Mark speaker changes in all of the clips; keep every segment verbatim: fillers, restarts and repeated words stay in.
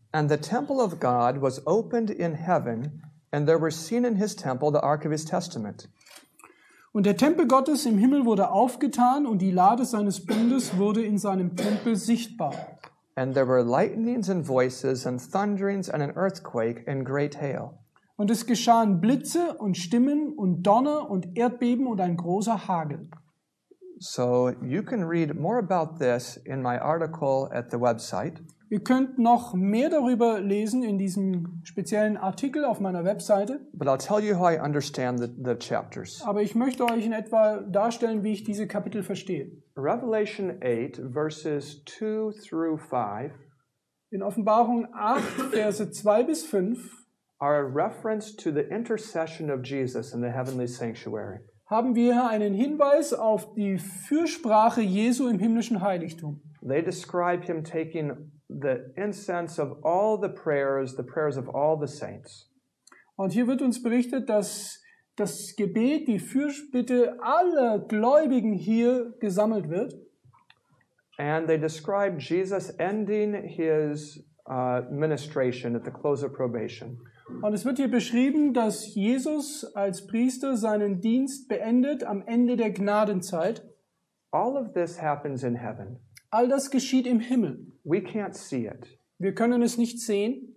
Speaker 1: And the temple of God was opened in heaven, and there were seen in his temple the ark of his testament.
Speaker 2: Und der Tempel Gottes im Himmel wurde aufgetan und die Lade seines Bundes wurde in seinem Tempel sichtbar.
Speaker 1: And there were lightnings and voices and thunderings and an earthquake and great hail.
Speaker 2: Und es geschahen Blitze und Stimmen und Donner und Erdbeben und ein großer Hagel.
Speaker 1: So you can read more about this in my article at the website.
Speaker 2: Ihr könnt noch mehr darüber lesen in diesem speziellen Artikel auf meiner Webseite.
Speaker 1: But I'll tell you how I understand the, the chapters.
Speaker 2: Aber ich möchte euch in etwa darstellen, wie ich diese Kapitel verstehe.
Speaker 1: Revelation eight, verses two through five,
Speaker 2: In Offenbarung acht, Verse zwei bis fünf,
Speaker 1: are a reference to the intercession of Jesus in the heavenly sanctuary.
Speaker 2: haben wir hier einen Hinweis auf die Fürsprache Jesu im himmlischen Heiligtum.
Speaker 1: They describe him taking the incense of all the prayers, the prayers of all the saints.
Speaker 2: Und hier wird uns berichtet, dass das Gebet, die Fürbitte aller Gläubigen hier gesammelt wird.
Speaker 1: And they describe Jesus ending his uh, ministration at the close of probation.
Speaker 2: Und es wird hier beschrieben, dass Jesus als Priester seinen Dienst beendet am Ende der Gnadenzeit.
Speaker 1: All of this happens in heaven.
Speaker 2: All das geschieht im Himmel.
Speaker 1: We can't see it.
Speaker 2: Wir können es nicht sehen,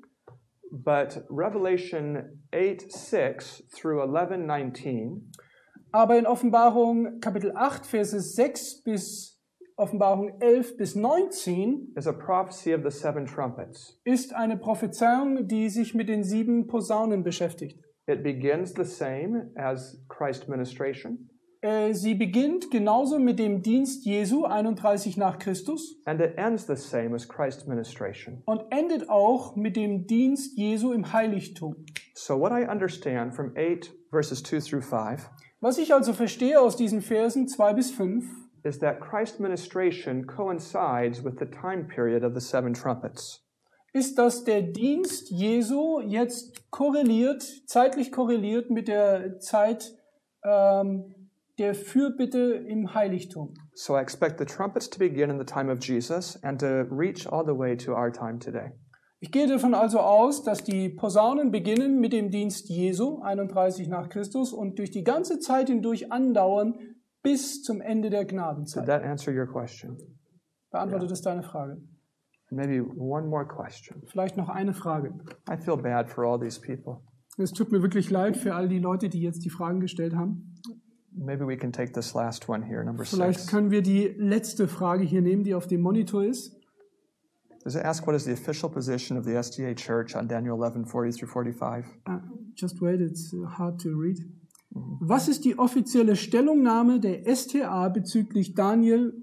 Speaker 1: But Revelation eight six through eleven nineteen
Speaker 2: aber in Offenbarung Kapitel acht, Verse sechs bis Offenbarung elf bis neunzehn
Speaker 1: is a prophecy of the seven trumpets.
Speaker 2: ist eine Prophezeiung, die sich mit den sieben Posaunen beschäftigt.
Speaker 1: It begins the same as Christ's ministration,
Speaker 2: Äh, Sie beginnt genauso mit dem Dienst Jesu, einunddreißig nach Christus,
Speaker 1: and it ends the same as Christ's ministration.
Speaker 2: und endet auch mit dem Dienst Jesu im Heiligtum.
Speaker 1: So what I understand from eight verses two through five
Speaker 2: Was ich also verstehe aus diesen Versen zwei bis fünf,
Speaker 1: is that Christ's ministration coincides with the time period of the seven trumpets.
Speaker 2: ist, dass der Dienst Jesu jetzt korreliert, zeitlich korreliert mit der Zeit ähm, der Fürbitte im Heiligtum.
Speaker 1: So I expect the trumpets to begin in the time of Jesus and to reach all the way to our time today.
Speaker 2: Ich gehe davon also aus, dass die Posaunen beginnen mit dem Dienst Jesu, einunddreißig nach Christus, und durch die ganze Zeit hindurch andauern bis zum Ende der
Speaker 1: Did
Speaker 2: Gnadenzeit.
Speaker 1: that answer your question?
Speaker 2: Beantwortet es deine Frage?
Speaker 1: Maybe one more question.
Speaker 2: Vielleicht noch eine Frage.
Speaker 1: I feel bad for all these people.
Speaker 2: Es tut mir wirklich leid für all die Leute, die jetzt die Fragen gestellt haben.
Speaker 1: Maybe we can take this last one here, number
Speaker 2: Vielleicht
Speaker 1: six.
Speaker 2: können wir die letzte Frage hier nehmen, die auf dem Monitor ist.
Speaker 1: Does it ask what is the official position of the S D A Church on Daniel eleven forty through forty-five?
Speaker 2: Uh, just wait, it's hard to read. Was ist die offizielle Stellungnahme der S T A bezüglich Daniel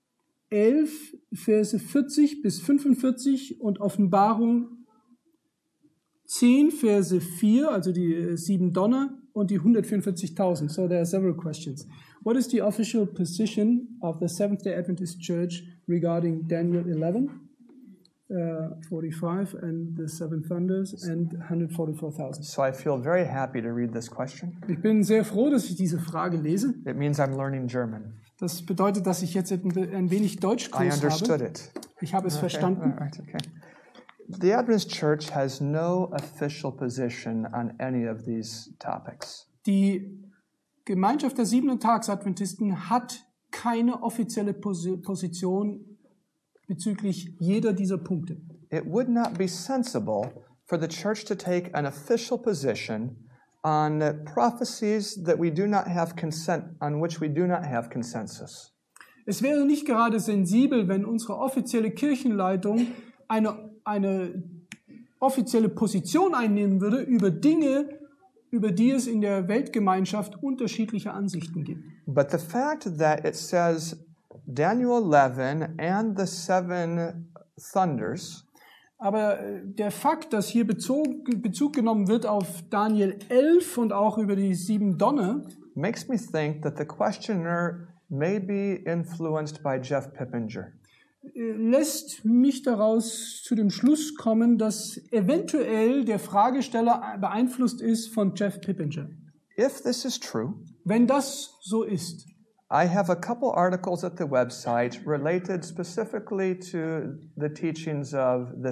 Speaker 2: elf, Verse vierzig bis fünfundvierzig und Offenbarung zehn, Verse vier, also die äh, sieben Donner und die hundertvierundvierzigtausend? So there are several questions. What is the official position of the Seventh-day Adventist Church regarding Daniel eleven? Uh, forty-five and the seven thunders and one hundred forty-four thousand.
Speaker 1: So I feel very happy to read this question.
Speaker 2: Ich bin sehr froh, dass ich diese Frage lese.
Speaker 1: It means I'm learning German.
Speaker 2: Das bedeutet, dass ich jetzt ein wenig
Speaker 1: I
Speaker 2: Deutschkurs
Speaker 1: understood
Speaker 2: habe.
Speaker 1: it.
Speaker 2: Ich habe es
Speaker 1: Okay,
Speaker 2: verstanden.
Speaker 1: all right, okay. The Adventist Church has no official position on any of these topics.
Speaker 2: Die Gemeinschaft der siebenten Tags-Adventisten hat keine offizielle Posi- Position bezüglich jeder dieser Punkte.
Speaker 1: It would not be sensible for the church to take an official position on prophecies that we do not have consent, on which we do not have consensus.
Speaker 2: Es wäre nicht gerade sensibel, wenn unsere offizielle Kirchenleitung eine, eine offizielle Position einnehmen würde über Dinge, über die es in der Weltgemeinschaft unterschiedliche Ansichten gibt.
Speaker 1: But the fact that it says Daniel eleven and the seven thunders
Speaker 2: Aber äh, der Fakt, dass hier Bezug, Bezug genommen wird auf Daniel elf und auch über die sieben Donner,
Speaker 1: makes me think that the questioner may be influenced by Jeff Pippinger.
Speaker 2: äh, lässt mich daraus zu dem Schluss kommen, dass eventuell der Fragesteller beeinflusst ist von Jeff Pippinger.
Speaker 1: If this is true,
Speaker 2: Wenn das so ist,
Speaker 1: I have a couple articles at the website related specifically to the teachings of the